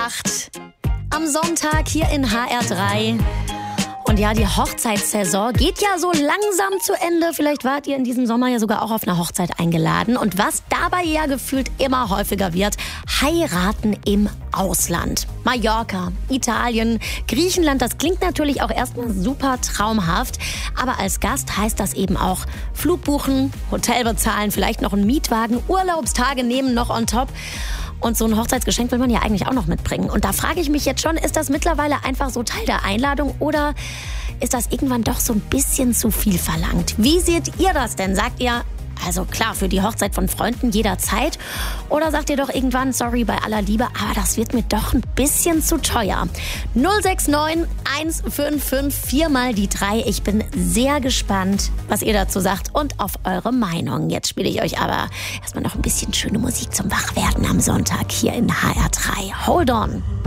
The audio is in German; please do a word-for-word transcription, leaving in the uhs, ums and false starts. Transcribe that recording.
acht am Sonntag hier in H R drei. Und ja, die Hochzeitssaison geht ja so langsam zu Ende. Vielleicht wart ihr in diesem Sommer ja sogar auch auf einer Hochzeit eingeladen. Und was dabei ja gefühlt immer häufiger wird, heiraten im Ausland. Mallorca, Italien, Griechenland, das klingt natürlich auch erstmal super traumhaft. Aber als Gast heißt das eben auch Flug buchen, Hotel bezahlen, vielleicht noch einen Mietwagen, Urlaubstage nehmen noch on top. Und so ein Hochzeitsgeschenk will man ja eigentlich auch noch mitbringen. Und da frage ich mich jetzt schon, ist das mittlerweile einfach so Teil der Einladung oder ist das irgendwann doch so ein bisschen zu viel verlangt? Wie seht ihr das denn? Sagt ihr, also klar, für die Hochzeit von Freunden jederzeit? Oder sagt ihr doch irgendwann, sorry, bei aller Liebe, aber das wird mir doch ein bisschen zu teuer? null sechs neun eins fünf fünf vier mal die drei. Ich bin sehr gespannt, was ihr dazu sagt und auf eure Meinung. Jetzt spiele ich euch aber erstmal noch ein bisschen schöne Musik zum Wachwerden am Sonntag hier in H R drei. Hold on!